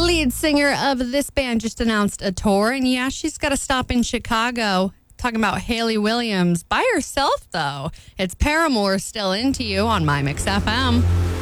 lead singer of this band just announced a tour, and yeah, she's got to stop in Chicago. Talking about Hayley Williams by herself, though. It's Paramore, Still Into You on My Mix FM.